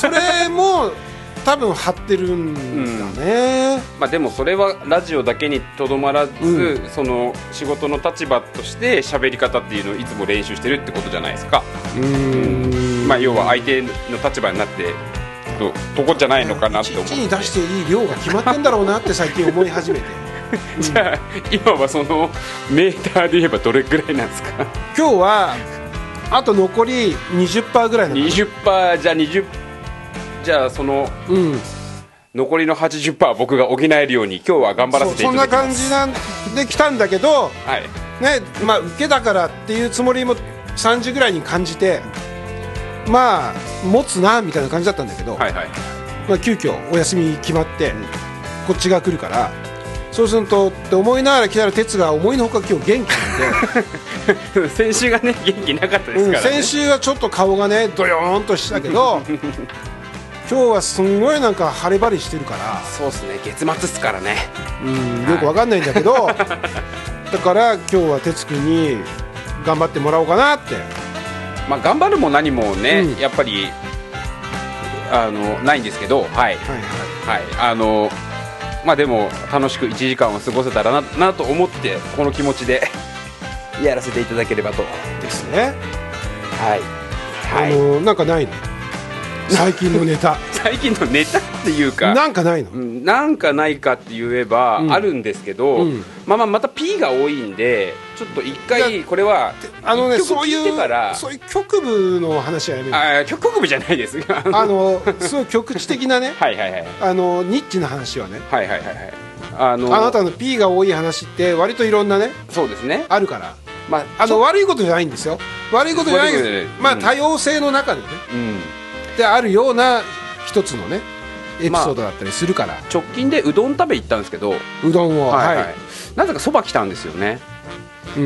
それも多分張ってるんだね、 まあ、でもそれはラジオだけにとどまらず、その仕事の立場として喋り方っていうのをいつも練習してるってことじゃないですか。まあ、要は相手の立場になってとこじゃないのかなって思って、 1日に出していい量が決まってんだろうなって最近思い始めてじゃあ今はそのメーターで言えばどれくらいなんですか？ 今日はあと残り 20% ぐらいなの。 20% じゃあその、残りの 80% 僕が補えるように今日は頑張らせていただきます。 そんな感じなんで来たんだけど、ね、まあ受けだからっていうつもりも3時ぐらいに感じて、まあ持つなみたいな感じだったんだけど、まあ、急遽お休み決まって、こっちが来るから、そうするとって思いながら来たら哲が思いのほか今日元気なんで先週がね元気なかったですからね、 先週はちょっと顔がねドヨーンとしたけど今日はすんごいなんか晴れ晴れしてるから、 そうですね、月末っすからね、 よくわかんないんだけど、だから今日は哲くんに頑張ってもらおうかなって。 まあ、頑張るも何もね、やっぱりないんですけど、まあでも楽しく1時間を過ごせたらなと思って、この気持ちでやらせていただければとですね。 はい、 なんかないの最近のネタ最近のネタっていうか、 なんかないの、 なんかないかって言えばあるんですけど、また P が多いんでちょっと一回これはそういう局部の話はやめる。 局部じゃないですすごい局地的なねニッチな話はね、あなたの P が多い話って割といろんなね、 そうですね、 あるから、悪いことじゃないんですよ。悪いことじゃないけど、まあ多様性の中でね、であるような一つのねエピソードだったりするから、 直近でうどん食べ行ったんですけど、 うどんをなぜかそば来たんですよね。い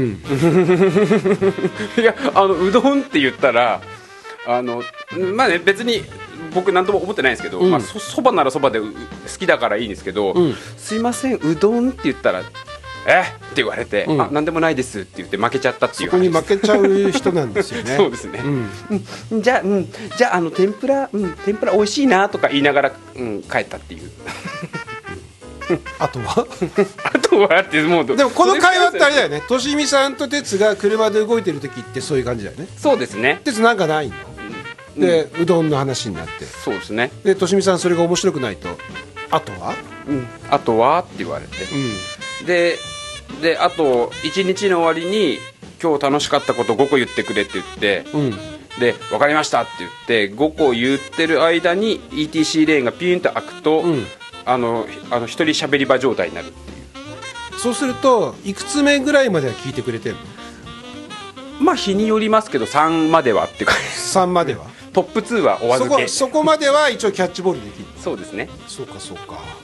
やうどんって言ったらまあね、別に僕なんとも思ってないんですけど、そばならそばで好きだからいいんですけど、すいませんうどんって言ったらって言われて、なんでもないですって言って負けちゃったっていう。 そこに負けちゃう人なんですよねそうですね、じゃあ天ぷら美味しいなとか言いながら、帰ったっていうあとはあとはってもうでもこの会話ってあれだよね、としみさんと哲が車で動いてる時ってそういう感じだよね。 そうですね。 哲なんかないので、うどんの話になって、 そうですね。 でとしみさんそれが面白くないと、あとはあとはって言われて、であと1日の終わりに今日楽しかったこと5個言ってくれって言って、で分かりましたって言って5個言ってる間に ETC レーンがピューンと開くと、一人喋り場状態になるっていう。 そうするといくつ目ぐらいまでは聞いてくれてるの？ まあ日によりますけど3まではって感じ。 3まではトップ2はお預け。 そこまでは一応キャッチボールできる。 そうですね。 そうかそう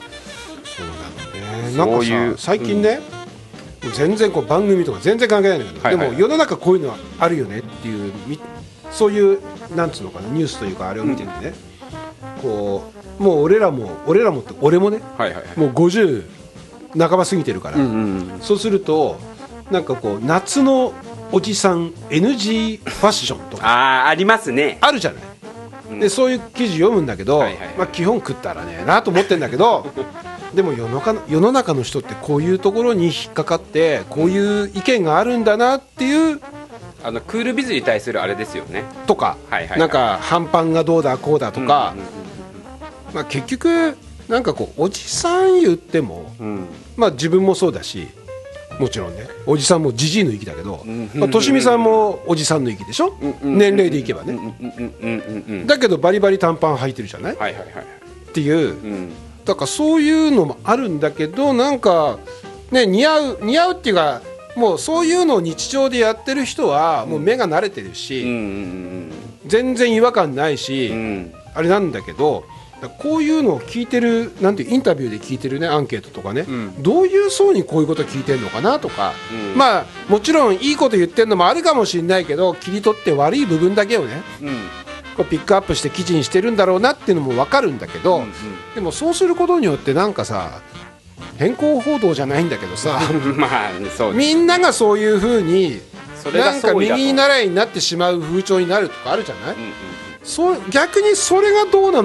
なのね。なんかさ最近ね、全然こう番組とか全然関係ないんだけど、でも世の中こういうのはあるよねっていう、そういうなんつうのかな、ニュースというかあれを見ててね、こうもう俺らもって俺もね、もう50半ば過ぎてるから、そうするとなんかこう夏のおじさん NG ファッションとかありますね、 あるじゃない。でそういう記事読むんだけど、基本食ったらねえなと思ってんだけどでも世の中の人ってこういうところに引っかかってこういう意見があるんだなっていう、 クールビズに対するあれですよねとか、なんか半パンがどうだこうだとか、まあ、結局なんかこうおじさん言っても、まあ自分もそうだし、もちろんねおじさんもじじいの域だけど、としみさんもおじさんの域でしょ、年齢でいけばね。だけどバリバリ短パン履いてるじゃない、っていう、だからそういうのもあるんだけど、なんかね似合うっていうか、もうそういうのを日常でやってる人はもう目が慣れてるし、全然違和感ないし、あれなんだけど、こういうのを聞いてる、なんてインタビューで聞いてるね、アンケートとかね、どういう層にこういうこと聞いてるのかなとか、まあもちろんいいこと言ってるのもあるかもしれないけど、切り取って悪い部分だけをね、こうピックアップして記事にしてるんだろうなっていうのも分かるんだけど、でもそうすることによってなんかさ、偏向報道じゃないんだけどさみんながそういう風になんか右習いになってしまう風潮になるとかあるじゃない、逆にそれがどうなの